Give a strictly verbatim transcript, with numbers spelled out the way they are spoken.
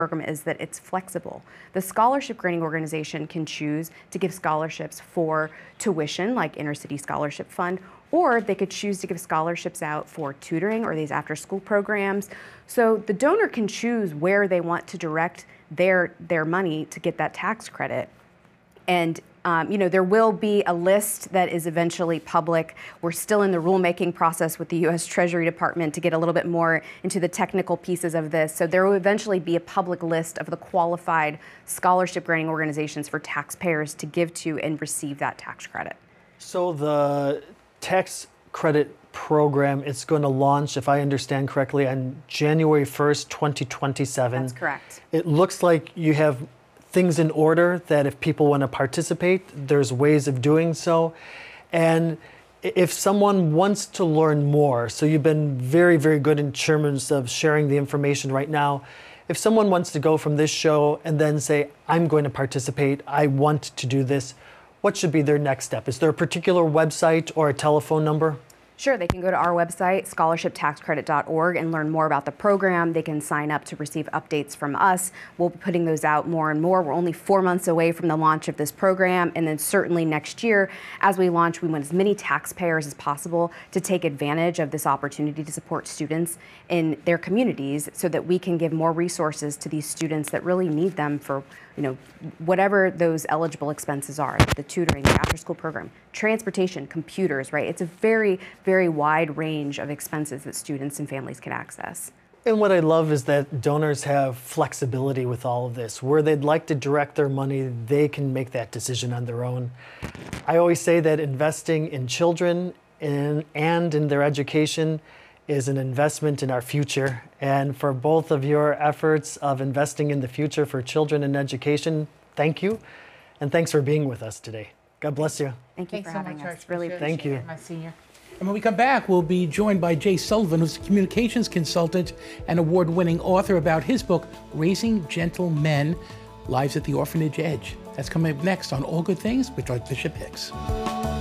program is that it's flexible. The scholarship granting organization can choose to give scholarships for tuition, like Inner-City Scholarship Fund, or they could choose to give scholarships out for tutoring or these after-school programs. So the donor can choose where they want to direct their, their money to get that tax credit. And Um, you know, there will be a list that is eventually public. We're still in the rulemaking process with the U S Treasury Department to get a little bit more into the technical pieces of this. So there will eventually be a public list of the qualified scholarship granting organizations for taxpayers to give to and receive that tax credit. So the tax credit program, it's going to launch, if I understand correctly, on January first, twenty twenty-seven. That's correct. It looks like you have things in order that if people want to participate, there's ways of doing so. And if someone wants to learn more, so you've been very, very good in terms of sharing the information right now. If someone wants to go from this show and then say, I'm going to participate, I want to do this, what should be their next step? Is there a particular website or a telephone number? Sure, they can go to our website, scholarship tax credit dot org, and learn more about the program. They can sign up to receive updates from us. We'll be putting those out more and more. We're only four months away from the launch of this program, and then certainly next year, as we launch, we want as many taxpayers as possible to take advantage of this opportunity to support students in their communities so that we can give more resources to these students that really need them for, you know, whatever those eligible expenses are, the tutoring, the after-school program, transportation, computers, right? It's a very, very wide range of expenses that students and families can access. And what I love is that donors have flexibility with all of this. Where they'd like to direct their money, they can make that decision on their own. I always say that investing in children in, and in their education is an investment in our future. And for both of your efforts of investing in the future for children and education, thank you. And thanks for being with us today. God bless you. Thank you Thanks for so having much, us. Really Archbishop. appreciate Thank you. it. My senior. And when we come back, we'll be joined by Jay Sullivan, who's a communications consultant and award-winning author about his book, Raising Gentle Men, Lives at the Orphanage Edge. That's coming up next on All Good Things with Archbishop Hicks.